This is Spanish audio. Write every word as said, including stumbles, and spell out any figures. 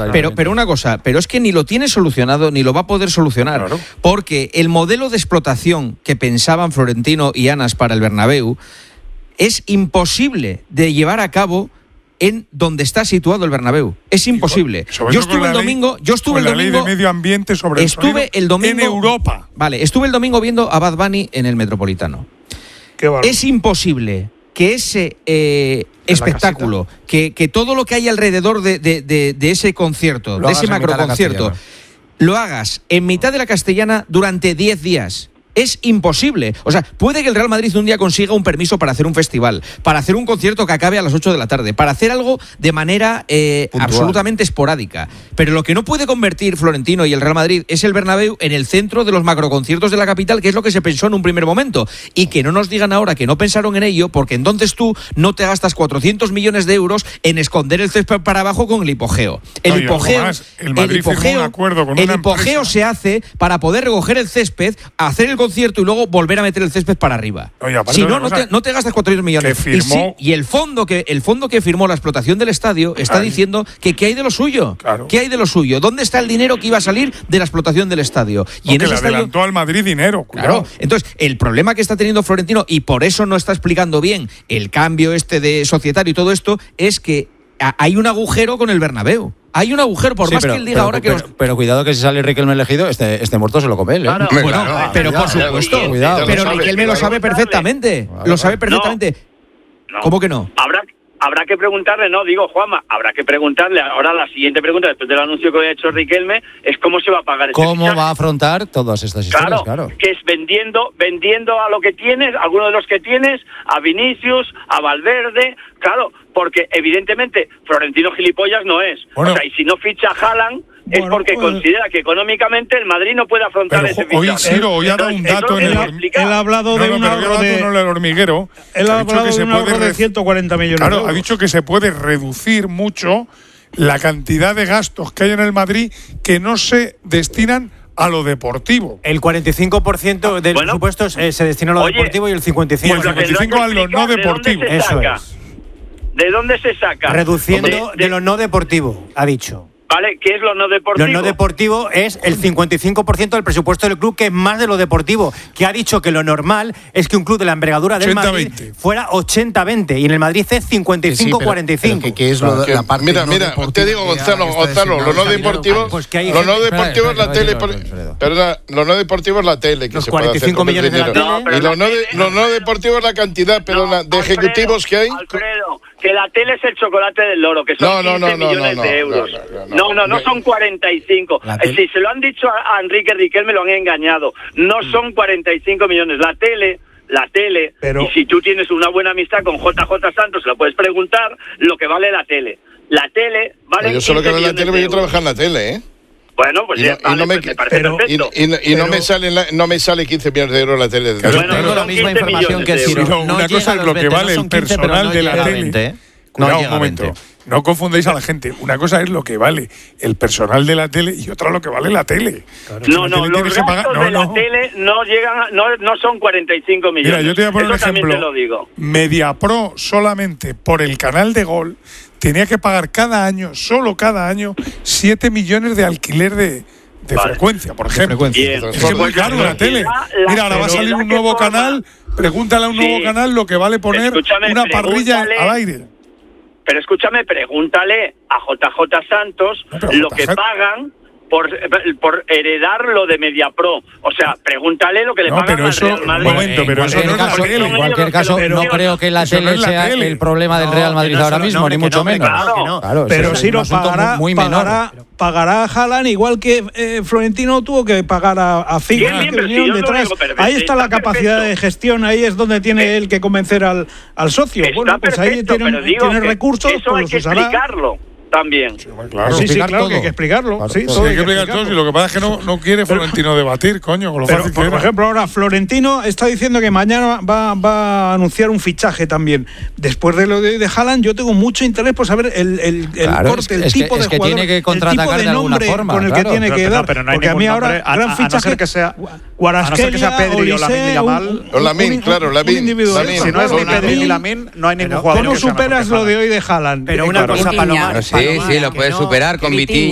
pero, pero una cosa, pero es que ni lo tiene solucionado ni lo va a poder solucionar, claro. Porque el modelo de explotación que pensaban Florentino y Anas para el Bernabéu es imposible de llevar a cabo en donde está situado el Bernabéu. Es imposible. Yo estuve el domingo, yo estuve el domingo la ley de medio ambiente sobre estuve el domingo en Europa. Vale, estuve el domingo viendo a Bad Bunny en el Metropolitano. Qué barro. Es imposible que ese eh, espectáculo, que, que todo lo que hay alrededor de, de, de, de ese concierto, lo de ese macroconcierto, lo hagas en mitad de la Castellana durante diez días. Es imposible. O sea, puede que el Real Madrid un día consiga un permiso para hacer un festival, para hacer un concierto que acabe a las ocho de la tarde, para hacer algo de manera eh, absolutamente esporádica. Pero lo que no puede convertir Florentino y el Real Madrid es el Bernabéu en el centro de los macroconciertos de la capital, que es lo que se pensó en un primer momento. Y que no nos digan ahora que no pensaron en ello, porque entonces tú no te gastas cuatrocientos millones de euros en esconder el césped para abajo con el hipogeo. El no, hipogeo, más, el Madrid el hipogeo, un acuerdo con el una hipogeo empresa. se hace para poder recoger el césped, hacer el concierto y luego volver a meter el césped para arriba. Oye, si no, no te, no te gastas cuatrocientos millones. Firmó... Y, sí, y el fondo que el fondo que firmó la explotación del estadio está Ay. diciendo que ¿qué hay de lo suyo? Claro. ¿Qué hay de lo suyo? ¿Dónde está el dinero que iba a salir de la explotación del estadio? Y no, en que ese le estadio, adelantó al Madrid dinero. Claro. Entonces, el problema que está teniendo Florentino, y por eso no está explicando bien el cambio este de societario y todo esto, es que hay un agujero con el Bernabéu. Hay un agujero, por sí, más pero, que él diga pero, ahora que... Pero, los... pero cuidado que si sale Riquelme elegido, este, este muerto se lo come él, ¿eh? Claro, bueno, claro, cuidado, pero por supuesto. Cuidado, cuidado. Pero Riquelme lo sabe perfectamente. Claro, lo sabe perfectamente. No. ¿Cómo que no? Habrá, habrá que preguntarle, no, digo, Juanma, habrá que preguntarle. Ahora la siguiente pregunta, después del anuncio que ha hecho Riquelme, es cómo se va a pagar ese ¿Cómo fichaje? va a afrontar todas estas historias? Claro, claro, que es vendiendo, vendiendo a lo que tienes, a alguno de los que tienes, a Vinicius, a Valverde, claro, porque evidentemente Florentino gilipollas no es. Bueno, o sea, y si no ficha a Haaland, es bueno, porque bueno. considera que económicamente el Madrid no puede afrontar pero, ese fichaje. Hoy Ciro, hoy ha dado un dato en el hormiguero. Él ha hablado no, de no, un ahorro de... en el hormiguero. Él ha hablado de un ahorro de ciento cuarenta millones claro, de euros. Ha dicho que se puede reducir mucho la cantidad de gastos que hay en el Madrid que no se destinan a lo deportivo. El cuarenta y cinco por ciento del bueno, presupuesto eh, se destina a lo oye, deportivo y el cincuenta y cinco por ciento, y el cincuenta y cinco por ciento a lo no deportivo. ¿De Eso saca? es. ¿De dónde se saca? Reduciendo de, de, de lo no deportivo, ha dicho. ¿Vale? ¿Qué es lo no deportivo? Lo no deportivo es el cincuenta y cinco por ciento del presupuesto del club, que es más de lo deportivo, que ha dicho que lo normal es que un club de la envergadura del Madrid fuera ochenta veinte y en el Madrid es cincuenta y cinco cuarenta y cinco. Sí, ¿qué es lo de la parte mira, no mira, te digo, Gonzalo, Gonzalo, lo no deportivo, pues que hay lo no deportivo es la tele, perdona, lo no deportivo es la tele que los se cuarenta y cinco puede hacer millones de la tele. Y lo no, de, lo no deportivo es la cantidad, perdona, de ejecutivos que hay. Alfredo, que la tele es el chocolate del loro, que son no, no, quince no, millones no, de euros. No, no, no son cuarenta y cinco. Si se lo han dicho a, a Enrique Riquelme, lo han engañado. No son cuarenta y cinco millones. La tele, la tele, pero... y si tú tienes una buena amistad con J J Santos, se lo puedes preguntar lo que vale la tele. La tele vale. Pero yo solo que veo la tele, pero yo trabajo en la tele, ¿eh? Bueno, pues y ya, no, vale, y no me, pues me parece pero, perfecto. Y, y, y pero, no me sale la, no me sale quince millones de euros la tele. Claro, bueno, tengo la misma información que el Ciro. No, una cosa es lo que vale el personal de la tele. Cuidado, un momento. No confundáis a la gente. Una cosa es lo que vale el personal de la tele y otra lo que vale la tele. Claro. No, no, los gastos pagar... no, de la no. tele no llegan, a, no, no son cuarenta y cinco millones. Mira, yo te voy a poner Eso un ejemplo. Te lo digo. Mediapro solamente por el canal de Gol tenía que pagar cada año, solo cada año, siete millones de alquiler de, de vale. frecuencia, por ejemplo. Frecuencia. Es que es muy caro la tele. Mira, ahora va a salir un nuevo canal. Pregúntale a un sí. nuevo canal lo que vale poner Escúchame, una parrilla al aire. Pero escúchame, pregúntale a J J Santos no, lo J J... que pagan por, por heredar lo de Mediapro. O sea, pregúntale lo que le no, pagan pero al eso, Real Madrid. Un momento, pero eso no es la tele. En cualquier caso, no creo que la tele sea el problema del Real Madrid ahora mismo, ni mucho menos. Claro, pero sí lo pagará, pagará, pagará a Haaland igual que eh, Florentino tuvo que pagar a, a Figo, que vinieron detrás. Ahí está la capacidad de gestión, ahí es donde tiene él que convencer al, al socio. Bueno, pues ahí tiene, tiene recursos, eso hay que explicarlo. También. Sí, claro, sí, sí, claro que hay que explicarlo. Claro, sí, todo sí, hay que explicar todo. Si lo que pasa es que no, no quiere Florentino debatir, coño. Con lo pero, fácil por que era. ejemplo, ahora Florentino está diciendo que mañana va, va a anunciar un fichaje también. Después de lo de, de Haaland, yo tengo mucho interés por saber el, el, el claro, corte, es, el tipo es de que jugador, tiene que contraatacar el tipo de de alguna nombre forma, con el claro. que tiene pero, que pero, dar. pero no hay porque a mí ahora, nombre, gran a, a fichaje, no ser que sea, Guarasquelia, a no ser que sea Pedri o Lamine Yamal. O Lamine, claro, Lamine. Si no es ni Pedri ni Lamine, no hay ningún jugador. ¿Cómo superas lo de hoy de Haaland? Pero una cosa, Palomar. Sí, sí, lo puedes superar con Vitinha.